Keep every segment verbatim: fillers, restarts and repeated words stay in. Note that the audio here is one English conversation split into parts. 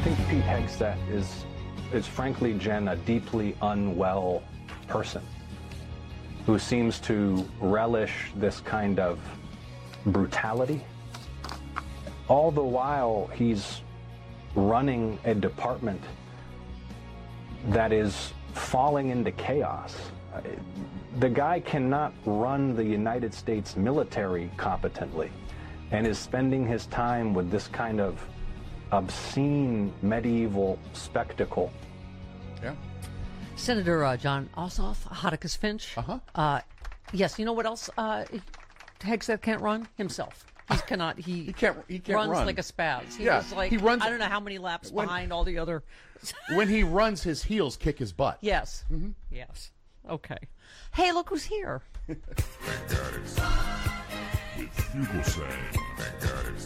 think Pete Hegseth is, is frankly, Jen, a deeply unwell person who seems to relish this kind of brutality. All the while, he's running a department that is falling into chaos. The guy cannot run the United States military competently and is spending his time with this kind of obscene medieval spectacle. Yeah. Senator uh, Jon Ossoff, Hotchkiss Finch. Uh-huh. Uh, yes, you know what else uh, Hegseth can't run? Himself. He cannot. He, He can't- he can't runs run. like a spaz. He Yeah, is like, he runs- I don't know how many laps when- behind all the other. When he runs, his heels kick his butt. Yes. Mm-hmm. Yes. Okay. Hey, look who's here. Thank God it's with Fugelsang. Thank God it's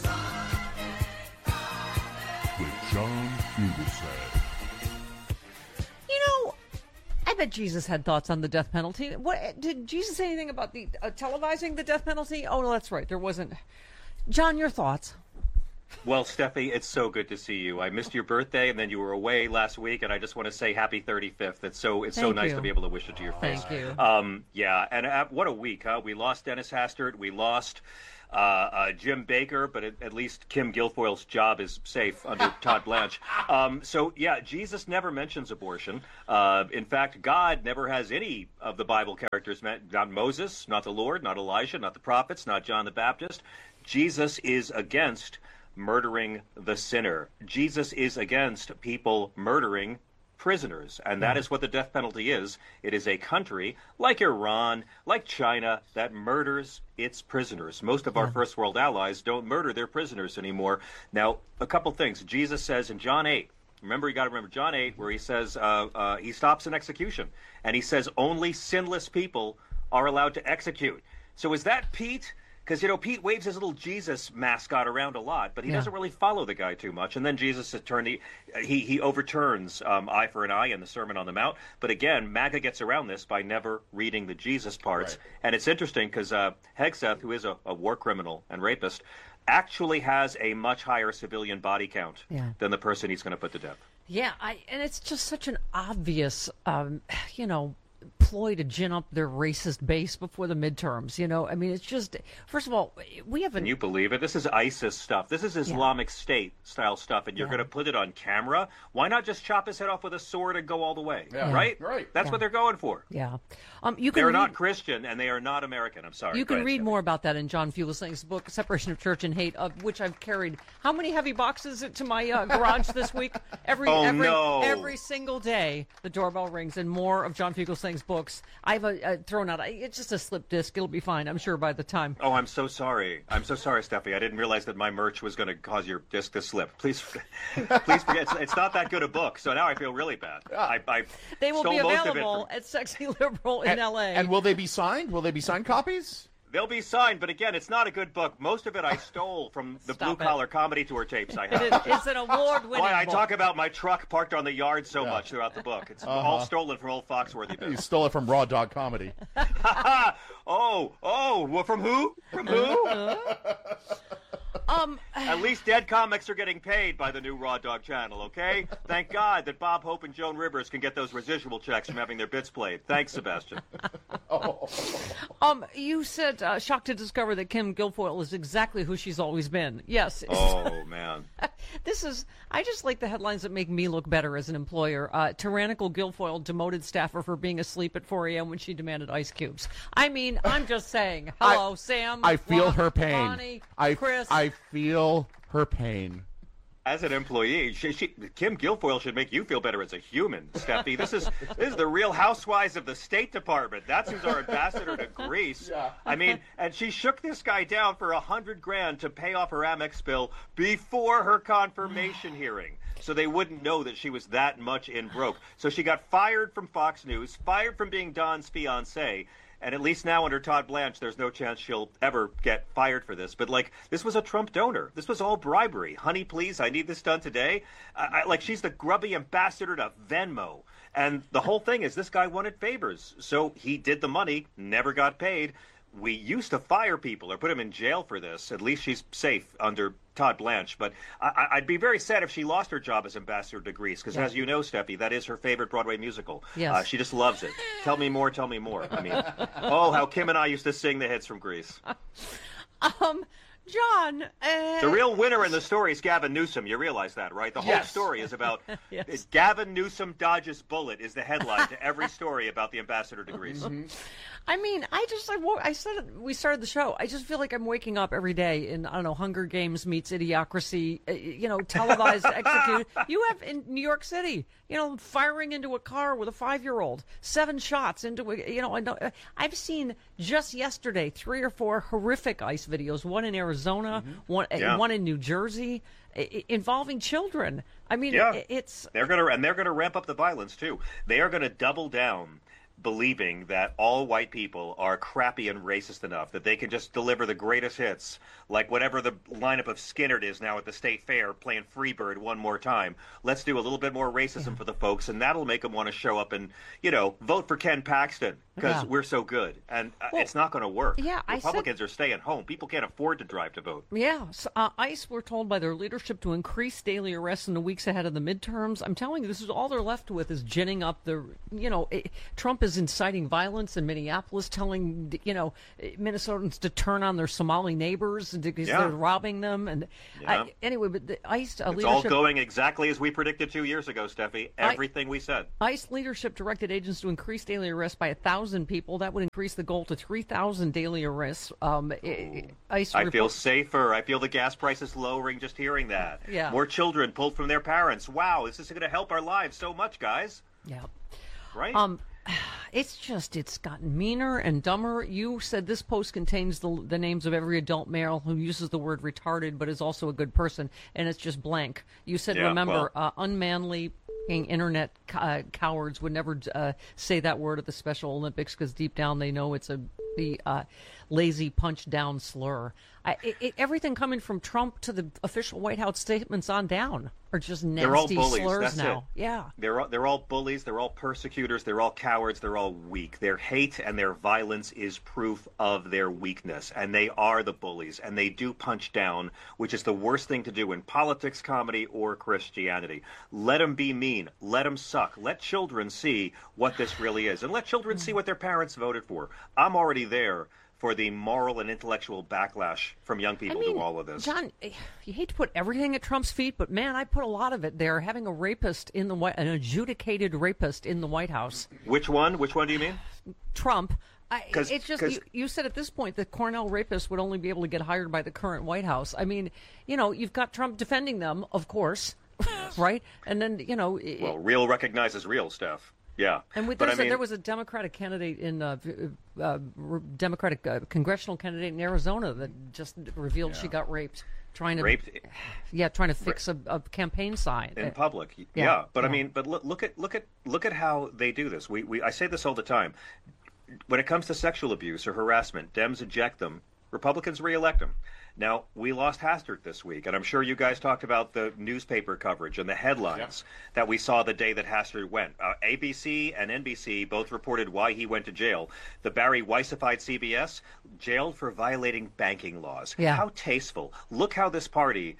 with John Fugelsang. You know, I bet Jesus had thoughts on the death penalty. What did Jesus say anything about the uh, televising the death penalty? Oh, no, that's right. There wasn't. John, your thoughts? Well, Steffi, it's so good to see you. I missed your birthday, and then you were away last week, and I just want to say happy thirty-fifth. It's so it's so Thank nice you. to be able to wish it to your face. Thank you. Um, yeah, and uh, what a week, huh? We lost Dennis Hastert. We lost uh, uh, Jim Baker, but at, at least Kim Guilfoyle's job is safe under Todd Blanche. Um, so, yeah, Jesus never mentions abortion. Uh, in fact, God never has any of the Bible characters, met, not Moses, not the Lord, not Elijah, not the prophets, not John the Baptist. Jesus is against murdering the sinner. Jesus is against people murdering prisoners, and that is what the death penalty is. It is a country like Iran, like China, that murders its prisoners. Most of our first world allies don't murder their prisoners anymore. Now, a couple things. Jesus says in John eight, remember, you got to remember John eight, where he says uh, uh, he stops an execution, and he says only sinless people are allowed to execute. So is that Pete? Because, you know, Pete waves his little Jesus mascot around a lot, but he Yeah. doesn't really follow the guy too much. And then Jesus turned, he, he, he overturns um, eye for an eye in the Sermon on the Mount. But again, MAGA gets around this by never reading the Jesus parts. Right. And it's interesting because uh, Hegseth, who is a, a war criminal and rapist, actually has a much higher civilian body count Yeah. than the person he's going to put to death. Yeah, I, and it's just such an obvious, um, you know, ploy to gin up their racist base before the midterms. You know, I mean, it's just, first of all, we have an. Can you believe it? This is ISIS stuff. This is Islamic State style stuff, and you're Yeah. going to put it on camera? Why not just chop his head off with a sword and go all the way? Yeah. Right? Right. That's Yeah. what they're going for. Yeah. Um, you can They're read, not Christian, and they are not American. I'm sorry. You Go can ahead, read Stephanie. more about that in John Fugelsang's book, Separation of Church and Hate, of which I've carried how many heavy boxes to my uh, garage this week? Every Oh, every no. every single day, the doorbell rings, and more of John Fugelsang's books. I've uh, uh, thrown out. It's just a slip disc. It'll be fine, I'm sure, by the time. Oh, I'm so sorry. I'm so sorry, Steffi. I didn't realize that my merch was going to cause your disc to slip. Please, please forget. It's, it's not that good a book, so now I feel really bad. I, I They will stole be most of it available from- at Sexy Liberal in And, L A. and will they be signed? Will they be signed copies? They'll be signed, but again, it's not a good book. Most of it I stole from the Stop Blue it. Collar Comedy Tour tapes I It have. is, it's an award-winning Why I book. talk about my truck parked on the yard so much throughout the book. It's all stolen from old Foxworthy You bits. stole it from Raw Dog Comedy. oh, oh, well, from who? From who? Um, At least dead comics are getting paid by the new Raw Dog channel, okay? Thank God that Bob Hope and Joan Rivers can get those residual checks from having their bits played. Thanks, Sebastian. um, you said uh, shocked to discover that Kim Guilfoyle is exactly who she's always been. Yes. Oh, man. This is, I just like the headlines that make me look better as an employer. Uh, tyrannical Guilfoyle demoted staffer for being asleep at four a.m. when she demanded ice cubes. I mean, I'm just saying. Hello, I- Sam. I feel Ron, her pain. Bonnie, I, Chris. I feel her pain. As an employee, she, she, Kim Guilfoyle should make you feel better as a human, Steffi. This is this is the Real Housewives of the State Department. That's who's our ambassador to Greece. Yeah. I mean, and she shook this guy down for a hundred grand to pay off her Amex bill before her confirmation hearing, so they wouldn't know that she was that much in broke. So she got fired from Fox News, fired from being Don's fiancée. And at least now under Todd Blanche, there's no chance she'll ever get fired for this. But, like, this was a Trump donor. This was all bribery. Honey, please, I need this done today. I, I, like, she's the grubby ambassador to Venmo. And the whole thing is this guy wanted favors. So he did the money, never got paid. We used to fire people or put them in jail for this. At least she's safe under Todd Blanche, but I, I'd be very sad if she lost her job as ambassador to Grease, because Yeah. as you know, Steffi, that is her favorite Broadway musical. Yes. Uh, she just loves it. Tell me more, tell me more. I mean, oh, how Kim and I used to sing the hits from Grease. Um, John, uh, The real winner in the story is Gavin Newsom. You realize that, right? The whole Yes. story is about Yes. Gavin Newsom dodges bullet is the headline to every story about the ambassador to Greece. I mean, I just, I, wo- I said it, we started the show. I just feel like I'm waking up every day in, I don't know, Hunger Games meets Idiocracy, uh, you know, televised, executed. You have in New York City, you know, firing into a car with a five-year-old, seven shots into a, you know, I know, uh, I've seen just yesterday three or four horrific ICE videos, one in Arizona, one, uh, Yeah. one in New Jersey, i- involving children. I mean, Yeah. i- it's, They're gonna and they're gonna ramp up the violence too. They are gonna double down, believing that all white people are crappy and racist enough that they can just deliver the greatest hits, like whatever the lineup of Skinnerd is now at the State Fair playing Freebird one more time. Let's do a little bit more racism for the folks, and that'll make them want to show up and, you know, vote for Ken Paxton because Yeah. we're so good. And uh, Well, it's not going to work. yeah, I said- Republicans are staying home. People can't afford to drive to vote. Yeah, so, uh, ICE were told by their leadership to increase daily arrests in the weeks ahead of the midterms. I'm telling you, this is all they're left with is ginning up the, you know, it, Trump is inciting violence in Minneapolis, telling, you know, Minnesotans to turn on their Somali neighbors because Yeah. they're robbing them. And Yeah. I, anyway, but the ICE uh, It's all leadership. going exactly as we predicted two years ago, Steffi. I- Everything we said. ICE leadership directed agents to increase daily arrests by a thousand people. That would increase the goal to three thousand daily arrests. Um, I- ICE. I feel report- safer. I feel the gas prices lowering just hearing that. Yeah. More children pulled from their parents. Wow, this is going to help our lives so much, guys. Yeah. Right? Um, it's just, it's gotten meaner and dumber. You said this post contains the, the names of every adult male who uses the word retarded but is also a good person, and it's just blank. You said, Yeah, remember, well- uh, unmanly internet uh, cowards would never uh, say that word at the Special Olympics because deep down they know it's a the uh, lazy punch down slur. I, it, it, everything coming from Trump to the official White House statements on down are just They're all nasty bullies. slurs That's now. it. Yeah. They're all, they're all bullies. They're all persecutors. They're all cowards. They're all weak. Their hate and their violence is proof of their weakness. And they are the bullies. And they do punch down, which is the worst thing to do in politics, comedy, or Christianity. Let them be mean. Let them suck. Let children see what this really is. And let children see what their parents voted for. I'm already there for the moral and intellectual backlash from young people I mean, to all of this. John, you hate to put everything at Trump's feet, but man, I put a lot of it there. Having a rapist in the White, an adjudicated rapist in the White House, Which one? Which one do you mean? Trump. I, 'Cause- it's just 'cause- you, you said at this point that Cornell rapists would only be able to get hired by the current White House. I mean, you know, you've got Trump defending them, of course, right? And then you know, it- Well, real recognizes real stuff. Yeah. and with But I there's a- mean- there was a Democratic candidate in uh, uh, re- Democratic uh, congressional candidate in Arizona that just revealed she got raped trying to raped yeah trying to fix a, a campaign sign in Uh, public. Yeah, yeah, but I yeah. mean, but look, look at look at look at how they do this. We, we I say this all the time. When it comes to sexual abuse or harassment, Dems eject them. Republicans reelect them. Now, we lost Hastert this week, and I'm sure you guys talked about the newspaper coverage and the headlines that we saw the day that Hastert went. Uh, A B C and N B C both reported why he went to jail. The Barry Weissfied C B S, jailed for violating banking laws. Yeah. How tasteful. Look how this party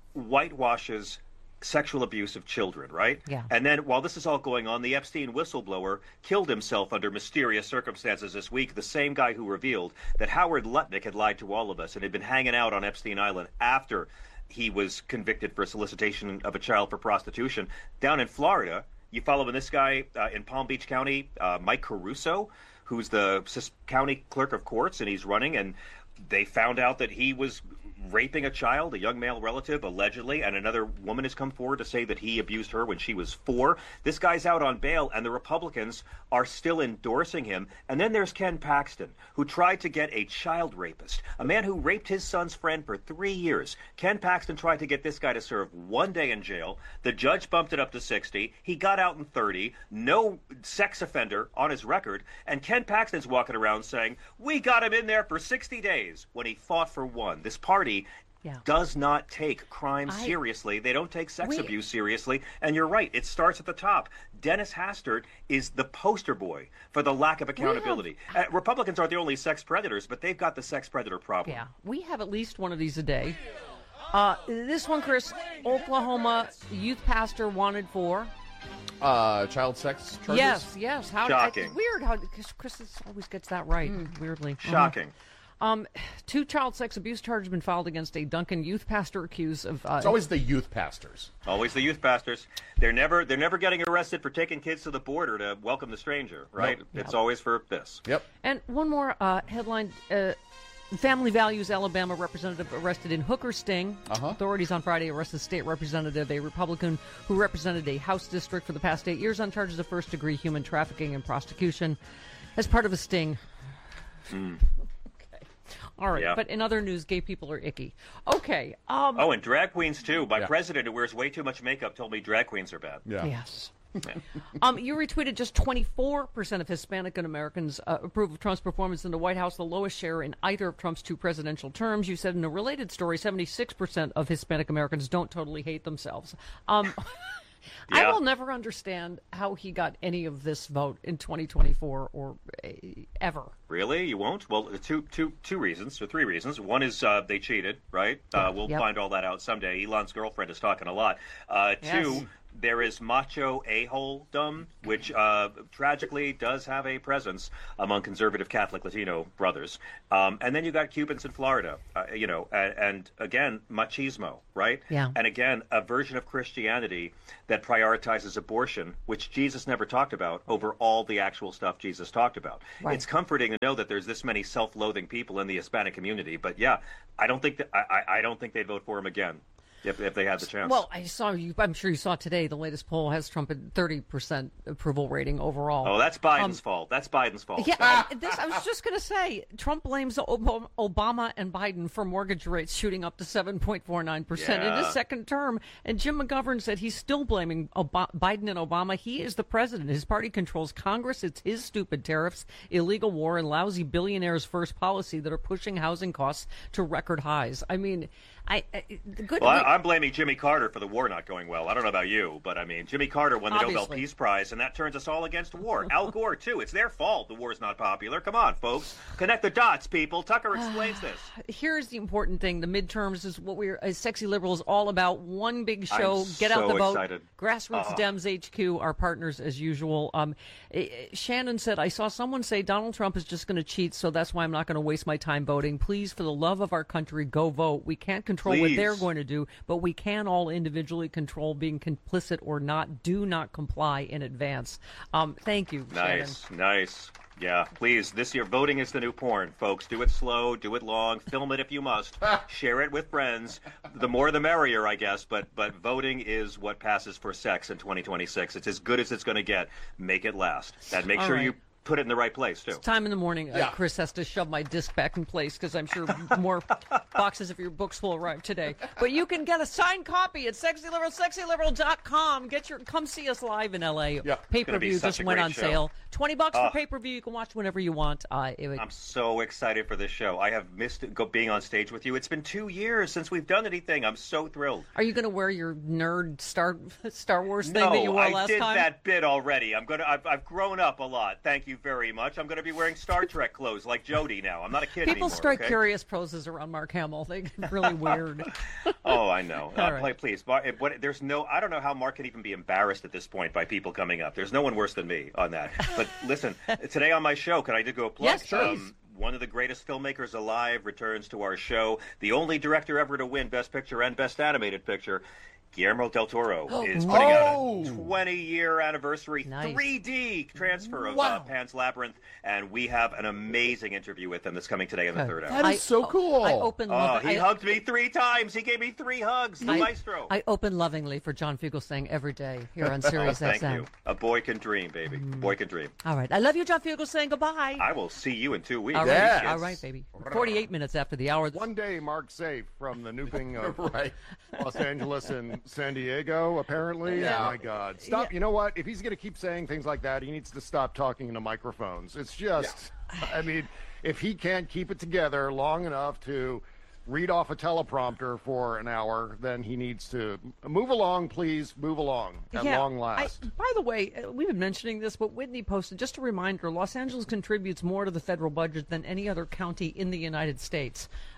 whitewashes sexual abuse of children, right? Yeah. And then while this is all going on, the Epstein whistleblower killed himself under mysterious circumstances this week, the same guy who revealed that Howard Lutnick had lied to all of us and had been hanging out on Epstein Island after he was convicted for solicitation of a child for prostitution. Down in Florida, you following this guy uh, in Palm Beach County, uh, Mike Caruso, who's the Sis- county clerk of courts, and he's running, and they found out that he was raping a child, a young male relative, allegedly, and another woman has come forward to say that he abused her when she was four. This guy's out on bail, and the Republicans are still endorsing him. And then there's Ken Paxton, who tried to get a child rapist, a man who raped his son's friend for three years. Ken Paxton tried to get this guy to serve one day in jail. The judge bumped it up to sixty. He got out in thirty. No sex offender on his record. And Ken Paxton's walking around saying, we got him in there for sixty days when he fought for one. This party Yeah. does not take crime I- seriously. They don't take sex We- abuse seriously. And you're right, it starts at the top. Dennis Hastert is the poster boy for the lack of accountability. Uh, Republicans aren't the only sex predators, but they've got the sex predator problem. Yeah, we have at least one of these a day. Uh, this one, Chris, Oklahoma youth pastor wanted for. Uh, child sex charges? Yes, yes. How Shocking. It's weird how Chris, Chris always gets that right. Weirdly, Shocking. Um, two child sex abuse charges have been filed against a Duncan youth pastor accused of. Uh, It's always the youth pastors. Always the youth pastors. They're never they're never getting arrested for taking kids to the border to welcome the stranger, right? Nope. It's always for this. Yep. And one more uh, headline. Uh, Family Values Alabama representative arrested in hooker sting. Uh-huh. Authorities on Friday arrested state representative, a Republican who represented a House district for the past eight years on charges of first-degree human trafficking and prostitution as part of a sting. Mm. Okay. All right. Yeah. But in other news, gay people are icky. Okay. Um, Oh, and drag queens too. My Yeah. president, who wears way too much makeup, told me drag queens are bad. Yeah. Yes. um, you retweeted just twenty-four percent of Hispanic Americans uh, approve of Trump's performance in the White House, the lowest share in either of Trump's two presidential terms. You said in a related story, seventy-six percent of Hispanic Americans don't totally hate themselves. Um, I Yeah. will never understand how he got any of this vote in twenty twenty-four or uh, ever. Really? You won't? Well, two, two, two reasons, or three reasons. One is uh, they cheated, right? Uh, we'll Yep. find all that out someday. Elon's girlfriend is talking a lot. Uh, Yes. Two, there is macho a-hole-dom, which uh, tragically does have a presence among conservative Catholic Latino brothers. Um, and then you got Cubans in Florida, uh, you know, and, and again, machismo, right? Yeah. And again, a version of Christianity that prioritizes abortion, which Jesus never talked about, over all the actual stuff Jesus talked about. Right. It's comforting to know that there's this many self-loathing people in the Hispanic community, but yeah, I don't think that I, I I don't think they'd vote for him again if if they had the chance. Well, I saw you. I'm sure you saw today. The latest poll has Trump at thirty percent approval rating overall. oh, that's Biden's fault. That's Biden's fault. Yeah, I, this, I was just going to say, Trump blames Ob- Obama and Biden for mortgage rates shooting up to seven point four nine percent in his Yeah. second term. And Jim McGovern said he's still blaming Ob- Biden and Obama. He is the president. His party controls Congress. It's his stupid tariffs, illegal war, and lousy billionaires' first policy that are pushing housing costs to record highs. I mean, I, I the good. Well, I, I'm blaming Jimmy Carter for the war not going well. I don't know about you, but I mean, Jimmy Carter won the Nobel Obviously. Peace Prize, and that turns us all against war. Al Gore, too. It's their fault the war's not popular. Come on, folks. Connect the dots, people. Tucker explains this. Here's the important thing: the midterms is what we're as sexy liberals all about. One big show. I'm Get out so the vote. excited. Grassroots Uh-uh. Dems H Q, our partners as usual. Um, eh, eh, Shannon said, "I saw someone say Donald Trump is just going to cheat, so that's why I'm not going to waste my time voting. Please, for the love of our country, go vote. We can't control what Please. they're going to do, but we can all individually control being complicit or not. Do not comply in advance." Um, thank you, Shannon. Nice, nice. Yeah, please. This year, voting is the new porn, folks. Do it slow, do it long, film it if you must, share it with friends. The more, the merrier, I guess. But but voting is what passes for sex in twenty twenty-six. It's as good as it's going to get. Make it last, and make All sure right. you put it in the right place too. Time in the morning, uh, Yeah. Chris has to shove my disc back in place because I'm sure more boxes of your books will arrive today. But you can get a signed copy at sexy liberal sexy liberal dot com. Get your come see us live in L A. Yeah. Pay Gonna per be view such just a went great on show. sale. Twenty bucks Ah. for pay per view. You can watch whenever you want. Uh, it, I'm so excited for this show. I have missed go, being on stage with you. It's been two years since we've done anything. I'm so thrilled. are you going to wear your nerd Star Star Wars thing no, that you wore I last did time? that bit already. I'm gonna. I've, I've grown up a lot. Thank you very much. I'm gonna be wearing Star Trek clothes like Jody now. I'm not a kid People anymore. strike okay? curious poses around Mark Hamill. They get really weird. Oh, I know. All Uh, right. play, please. Mar- it- what, there's no. I don't know how Mark can even be embarrassed at this point by people coming up. There's no one worse than me on that. But listen, today on my show, can I do a plug? Yes, please. one of the greatest filmmakers alive returns to our show. The only director ever to win Best Picture and Best Animated Picture. Guillermo del Toro is putting Oh. out a twenty-year anniversary Nice. three D transfer of Wow. uh, Pan's Labyrinth, and we have an amazing interview with him that's coming today in the Okay. third hour. That is so cool. I open Oh, love he I, hugged me three times. He gave me three hugs. The I, maestro. I open lovingly for John Fugelsang every day here on Sirius Thank X M. you. A boy can dream, baby. A boy can dream. All right. I love you, John Fugelsang. Goodbye. I will see you in two weeks. All right. Yes. All right, baby. forty-eight minutes after the hour. One day, Mark safe from the nuking of Right. Los Angeles and San Diego, apparently. Yeah. Oh, my God. Stop. Yeah. You know what? If he's going to keep saying things like that, he needs to stop talking into microphones. It's just, I mean, if he can't keep it together long enough to read off a teleprompter for an hour, then he needs to move along, please. Move along at long last. I, by the way, uh, we've been mentioning this, but Whitney posted, just a reminder, Los Angeles contributes more to the federal budget than any other county in the United States.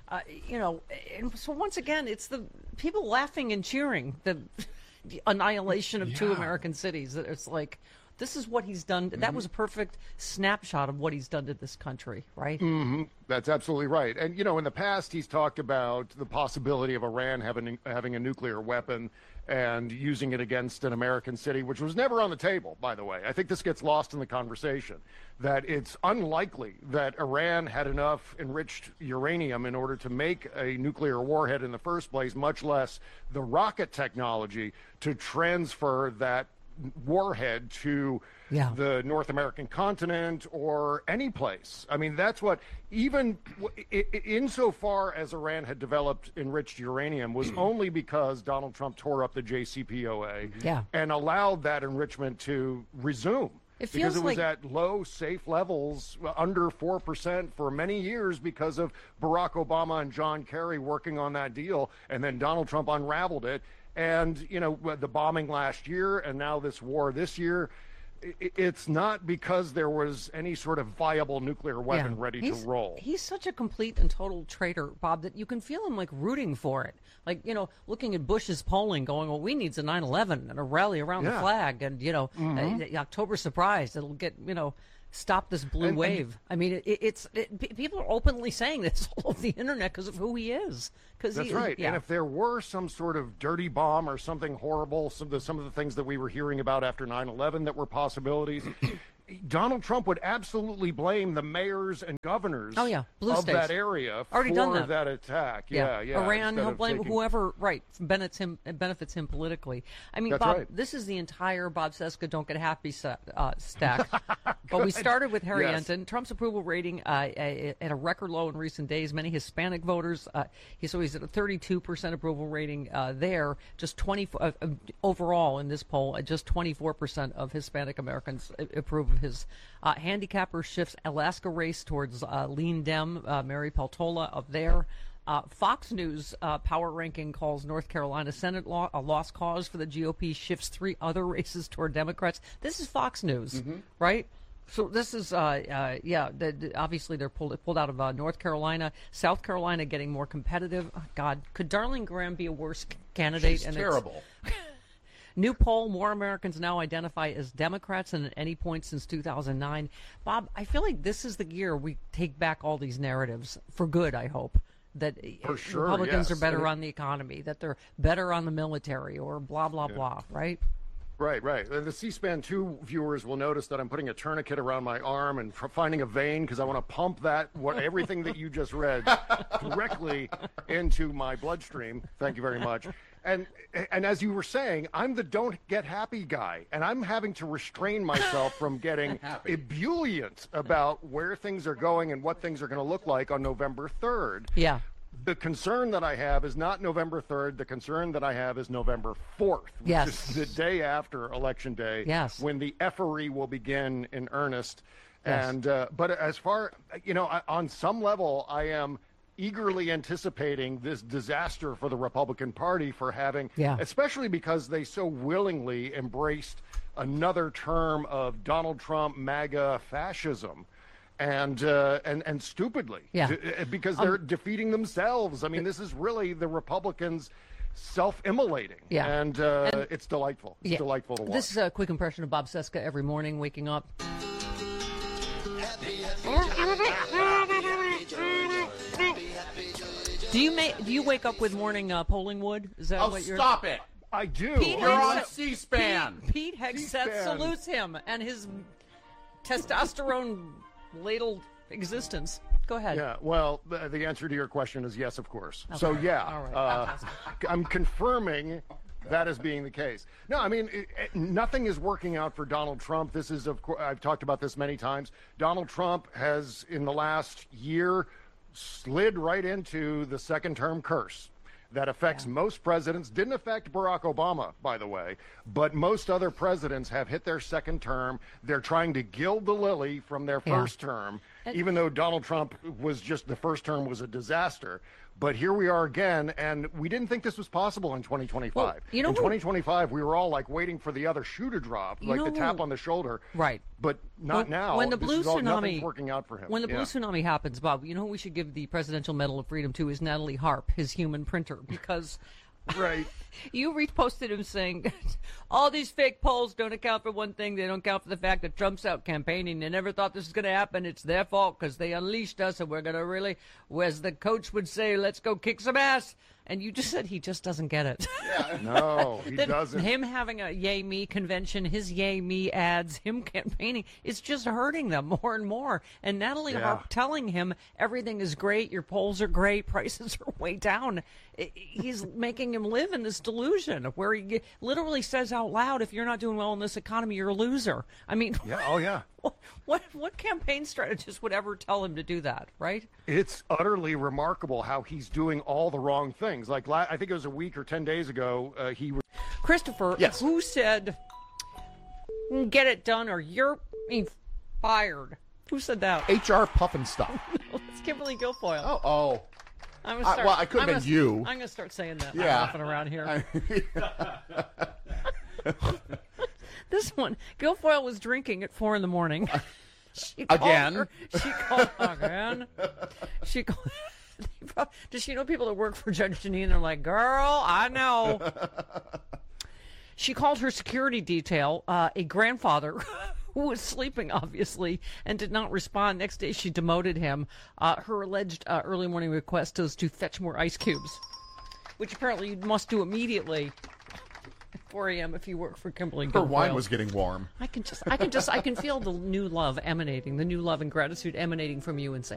Uh, you know, and so once again, it's the people laughing and cheering the, the annihilation of yeah. two American cities. It's like, this is what he's done. Mm-hmm. That was a perfect snapshot of what he's done to this country, right? Mm-hmm. That's absolutely right. And, you know, in the past, he's talked about the possibility of Iran having, having a nuclear weapon and using it against an American city, which was never on the table, by the way. I think this gets lost in the conversation, that it's unlikely that Iran had enough enriched uranium in order to make a nuclear warhead in the first place, much less the rocket technology to transfer that warhead to yeah. the North American continent or any place. I mean, that's what, even insofar as Iran had developed enriched uranium, was only because Donald Trump tore up the J C P O A yeah. and allowed that enrichment to resume. It because it was like... at low, safe levels, under four percent for many years because of Barack Obama and John Kerry working on that deal, and then Donald Trump unraveled it. And, you know, the bombing last year and now this war this year, it's not because there was any sort of viable nuclear weapon yeah. ready he's, to roll. He's such a complete and total traitor, Bob, that you can feel him, like, rooting for it. Like, you know, looking at Bush's polling, going, well, we need a nine eleven and a rally around yeah. the flag and, you know, mm-hmm. uh, October surprise. It'll get, you know, stop this blue and, wave. And, I mean, it, it's it, people are openly saying this all over the internet because of who he is. Cause that's he, right. Yeah. And if there were some sort of dirty bomb or something horrible, some of the, some of the things that we were hearing about after nine eleven that were possibilities, Donald Trump would absolutely blame the mayors and governors oh, yeah. Blue of states. that area Already for done that. that attack. Yeah, yeah. yeah. Iran, he'll blame taking... whoever, right, benefits him, benefits him politically. I mean, That's Bob, right. this is the entire Bob Cesca Don't Get Happy uh, stack. But we started with Harry yes. Enten. Trump's approval rating uh, at a record low in recent days. Many Hispanic voters, uh, he, so he's at a thirty-two percent approval rating uh, there. Just twenty uh, overall in this poll, uh, just twenty-four percent of Hispanic Americans approve of his. Uh, handicapper shifts Alaska race towards uh, lean Dem, uh, Mary Peltola of there. Uh, Fox News uh, power ranking calls North Carolina Senate law a lost cause for the G O P, shifts three other races toward Democrats. This is Fox News, mm-hmm. right? So this is, uh, uh, yeah, the, the, obviously they're pulled, pulled out of uh, North Carolina. South Carolina getting more competitive. Oh, God, could Darling Graham be a worse candidate? She's and terrible. New poll, more Americans now identify as Democrats than at any point since two thousand nine. Bob, I feel like this is the year we take back all these narratives, for good, I hope, that for sure, Republicans yes. are better and on the economy, that they're better on the military, or blah, blah, yeah. blah, right? Right, right. And the C-SPAN two viewers will notice that I'm putting a tourniquet around my arm and finding a vein because I want to pump that, what everything that you just read, directly into my bloodstream. Thank you very much. And and as you were saying, I'm the don't get happy guy, and I'm having to restrain myself from getting ebullient about where things are going and what things are going to look like on November third. Yeah. The concern that I have is not November third. The concern that I have is November fourth, which yes. is the day after Election Day, yes. when the effery will begin in earnest. Yes. And uh, but as far, you know, I, on some level, I am eagerly anticipating this disaster for the Republican Party for having, yeah. especially because they so willingly embraced another term of Donald Trump MAGA fascism. And, uh, and and stupidly, yeah. d- because they're um, defeating themselves. I mean, this is really the Republicans self-immolating, yeah. and, uh, and it's delightful. It's yeah. delightful to watch. This is a quick impression of Bob Cesca every morning waking up. Do you make? Do you wake up with morning uh, polling wood? Is that oh, what you're? stop it! I do. Pete You're Hegseth, on C-SPAN. Pete, Pete Hegseth C-SPAN. salutes him and his testosterone ladled existence. Go ahead. Yeah, well, the, the answer to your question is yes, of course. Okay. So, yeah, All right. uh, I'm confirming that as being the case. No, I mean, it, it, nothing is working out for Donald Trump. This is, of course, I've talked about this many times. Donald Trump has, in the last year, slid right into the second-term curse that affects yeah. most presidents. Didn't affect Barack Obama, by the way, but most other presidents have hit their second term. They're trying to gild the lily from their yeah. first term, even though Donald Trump was just, the first term was a disaster. But here we are again, and we didn't think this was possible in twenty twenty-five. Well, you know in who- twenty twenty-five, we were all like waiting for the other shoe to drop, You like know the tap who- on the shoulder. Right. But not When- now. When the This blue is all, tsunami nothing's working out for him. When the blue Yeah. tsunami happens, Bob, you know who we should give the Presidential Medal of Freedom to is Natalie Harp, his human printer, because Right. you reposted him saying, all these fake polls don't account for one thing. They don't account for the fact that Trump's out campaigning. They never thought this was going to happen. It's their fault because they unleashed us, and we're going to really, as the coach would say, let's go kick some ass. And you just said he just doesn't get it. No, he That doesn't. Him having a Yay Me convention, his Yay Me ads, him campaigning, it's just hurting them more and more. And Natalie Yeah. Harp telling him everything is great, your polls are great, prices are way down. I- He's making him live in this delusion where he literally says out loud, if you're not doing well in this economy, you're a loser. I mean, Yeah, oh yeah. what what campaign strategist would ever tell him to do that, right? It's utterly remarkable how he's doing all the wrong things. Like, la- I think it was a week or ten days ago, uh, he was Christopher, Yes. who said, get it done or you're being fired? Who said that? H R puffin stuff. It's Kimberly Guilfoyle. Oh, oh. I'm gonna I- start, well, it could have I'm been gonna- you. I'm going to start saying that Yeah. more often around here. This one, Guilfoyle was drinking at four in the morning. She called Again? her- she called again. She called. Does she know people that work for Judge Janine? They're like, girl, I know. She called her security detail uh, a grandfather who was sleeping, obviously, and did not respond. Next day, she demoted him. Uh, her alleged uh, early morning request was to fetch more ice cubes, which apparently you must do immediately at four a.m. if you work for Kimberly Her Guilfoyle. wine was getting warm. I can just, I can just, I can feel the new love emanating, the new love and gratitude emanating from you and Sam.